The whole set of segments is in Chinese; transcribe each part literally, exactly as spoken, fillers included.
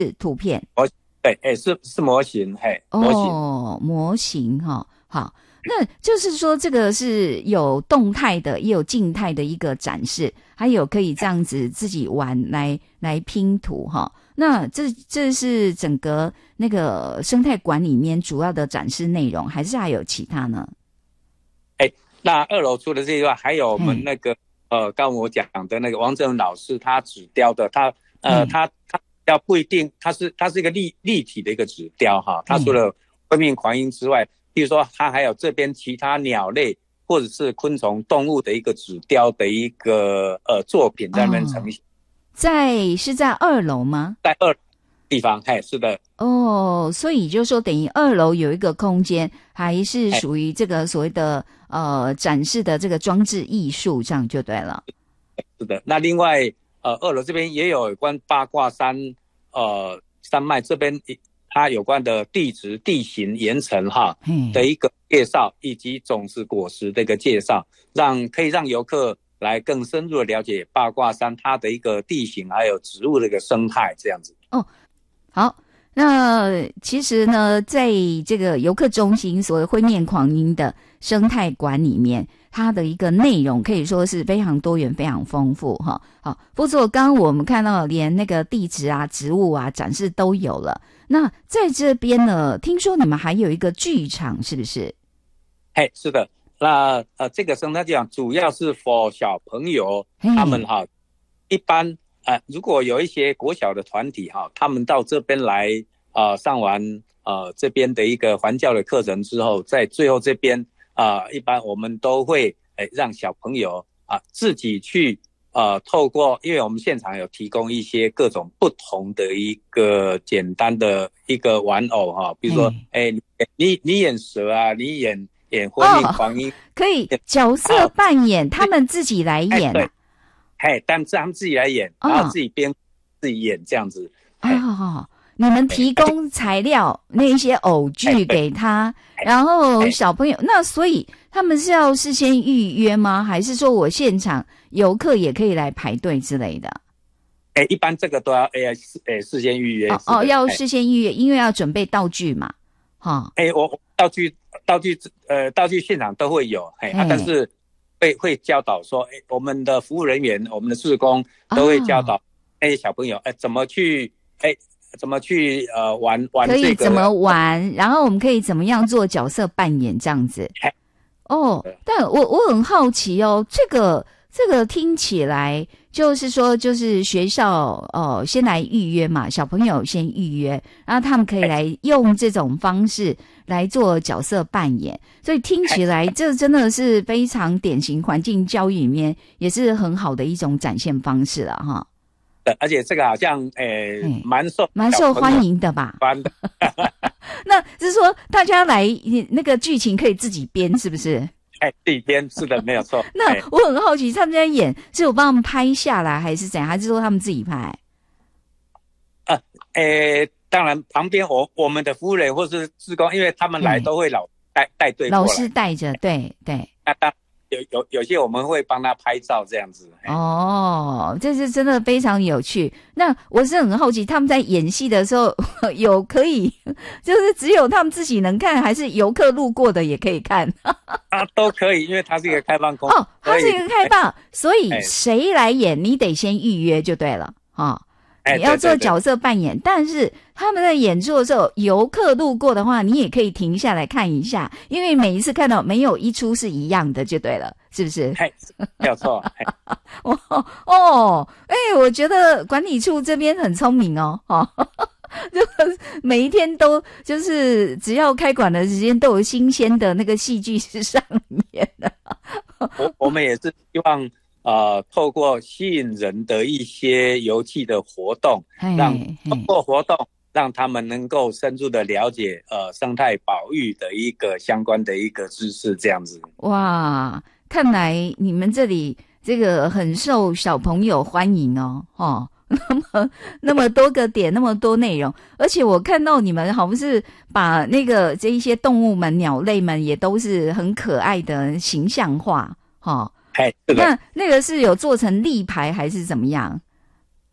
图片？ 模对，哎，是是模型，嘿，模型哦，模型哈、哦，好，那就是说这个是有动态的，也有静态的一个展示，还有可以这样子自己玩来来拼图哈、哦。那这这是整个那个生态馆里面主要的展示内容，还是还有其他呢？ 哎，那二楼除了这一块，还有我们那个呃，刚我讲的那个王正老师他纸雕的，他呃，他他雕不一定，他是他是一个立立体的一个纸雕哈。他除了灰面狂鹰之外，比如说他还有这边其他鸟类或者是昆虫动物的一个纸雕的一个呃作品在那边呈现。哦、 在是在二楼吗？ 在二地方，嘿，是的。 哦，所以就说等于二楼有一个空间，还是属于这个所谓的呃展示的这个装置艺术，这样就对了。 是的，那另外呃二楼这边也有关八卦山呃山脉这边它有关的地质、地形、岩层哈的一个介绍，以及种子果实的一个介绍，让可以让游客来更深入的了解八卦山它的一个地形还有植物的一个生态这样子。 哦。好，那其实呢，在这个游客中心所谓灰面狂鹰的生态馆里面，它的一个内容可以说是非常多元、非常丰富哈。好，不过刚刚我们看到连那个地质啊、植物啊展示都有了。那在这边呢，听说你们还有一个剧场，是不是？ 嘿，是的。那呃，这个生态剧场主要是 for 小朋友他们哈，一般。呃，如果有一些国小的团体哈，他们到这边来呃上完呃这边的一个环教的课程之后，在最后这边啊、呃，一般我们都会诶让小朋友啊、呃、自己去呃透过，因为我们现场有提供一些各种不同的一个简单的一个玩偶哈，比如说诶、嗯、你你演蛇啊，你演演灰面狂鹰、哦， 可以角色扮演，他们自己来演、啊。 嘿，但是他们自己来演，然后自己编、哦、自己演这样子。 哦，你们提供材料那一些偶剧给他，然后小朋友那所以他们是要事先预约吗？还是说我现场游客也可以来排队之类的？ 哎，一般这个都要哎哎事先预约。 哦哦，要事先预约，因为要准备道具嘛。哈、哦， 哎，我道具道具呃道具现场都会有，哎、啊，但是。会会教导说，哎，我们的服务人员、我们的志工都会教导那些小朋友，哎，怎么去，哎，怎么去呃玩玩这个， 可以怎么玩，然后我们可以怎么样做角色扮演这样子。哦，但我我很好奇哦，这个这个听起来就是说，就是学校哦先来预约嘛，小朋友先预约，然后他们可以来用这种方式来做角色扮演，所以听起来这真的是非常典型环境教育里面也是很好的一种展现方式了哈。 而且这个好像诶蛮受蛮受欢迎的吧？那是说大家来那个剧情可以自己编，是不是？ 哎，自己编是的，没有错。 那我很好奇，他们在演是有帮他们拍下来，还是怎样？还是说他们自己拍？ 呃，诶，当然旁边我我们的服务人或是志工，因为他们来都会老带带队过来， 老师带着，对对。 那当有有有些我们会帮他拍照这样子。 哦，这是真的非常有趣。那我是很好奇，他们在演戏的时候有可以，就是只有他们自己能看，还是游客路过的也可以看？ 啊，都可以，因为它是一个开放空间。 哦，它是一个开放，所以谁来演，你得先预约就对了哈。哦你要做角色扮演，但是他们在演出的时候，游客路过的话，你也可以停下来看一下，因为每一次看到没有一出是一样的，就对了，是不是？ 没有错。 哦哦，哎、欸，我觉得管理处这边很聪明哦，哦，就每一天都就是只要开馆的时间都有新鲜的那个戏剧是上演的。 我我们也是希望。呃，透过吸引人的一些游憩的活动，让通过活动让他们能够深入的了解呃生态保育的一个相关的一个知识，这样子。 哇，看来你们这里这个很受小朋友欢迎哦，哦，那么那么多个点，那么多内容，而且我看到你们好像是把那个这一些动物们、鸟类们也都是很可爱的形象化，哈、哦。 哎，是的。 那那个是有做成立牌还是怎么样？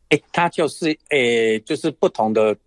哎，它就是诶，就是不同的